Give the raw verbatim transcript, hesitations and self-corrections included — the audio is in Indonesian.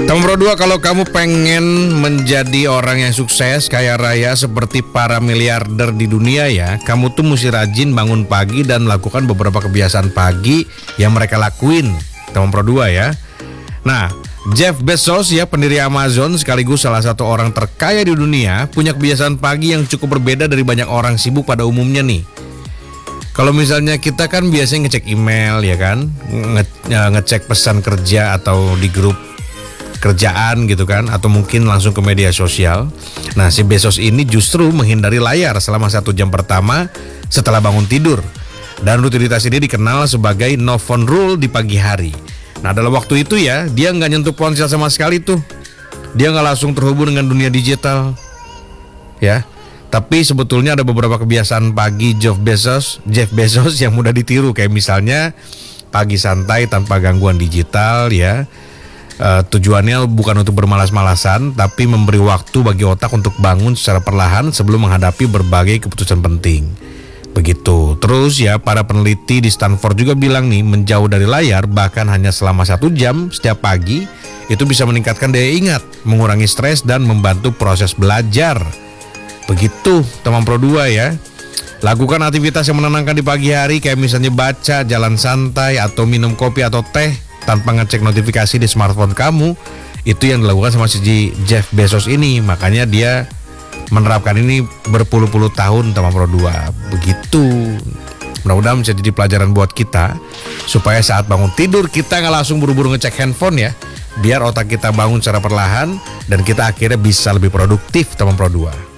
Teman Pro dua, kalau kamu pengen menjadi orang yang sukses, kaya raya seperti para miliarder di dunia ya, kamu tuh mesti rajin bangun pagi dan lakukan beberapa kebiasaan pagi yang mereka lakuin, teman Pro dua ya. Nah, Jeff Bezos ya, pendiri Amazon sekaligus salah satu orang terkaya di dunia, punya kebiasaan pagi yang cukup berbeda dari banyak orang sibuk pada umumnya nih. Kalau misalnya kita kan biasanya ngecek email ya kan, nge- ngecek pesan kerja atau di grup kerjaan gitu kan, atau mungkin langsung ke media sosial. Nah, si Bezos ini justru menghindari layar selama satu jam pertama setelah bangun tidur. Dan rutinitas ini dikenal sebagai no phone rule di pagi hari. Nah, dalam waktu itu ya, dia nggak nyentuh ponsel sama sekali tuh. Dia nggak langsung terhubung dengan dunia digital, ya. Tapi sebetulnya ada beberapa kebiasaan pagi Jeff Bezos, Jeff Bezos yang mudah ditiru, kayak misalnya pagi santai tanpa gangguan digital, ya. Uh, tujuannya bukan untuk bermalas-malasan, tapi memberi waktu bagi otak untuk bangun secara perlahan sebelum menghadapi berbagai keputusan penting. Begitu. Terus ya, para peneliti di Stanford juga bilang nih, menjauh dari layar bahkan hanya selama satu jam setiap pagi itu bisa meningkatkan daya ingat, mengurangi stres dan membantu proses belajar. Begitu teman Pro dua ya. Lakukan aktivitas yang menenangkan di pagi hari, kayak misalnya baca, jalan santai, atau minum kopi atau teh tanpa ngecek notifikasi di smartphone kamu. Itu yang dilakukan sama si Jeff Bezos ini. Makanya dia menerapkan ini berpuluh-puluh tahun teman Pro dua. Begitu. Mudah-mudahan bisa jadi pelajaran buat kita, supaya saat bangun tidur kita nggak langsung buru-buru ngecek handphone ya. Biar otak kita bangun secara perlahan dan kita akhirnya bisa lebih produktif teman Pro dua.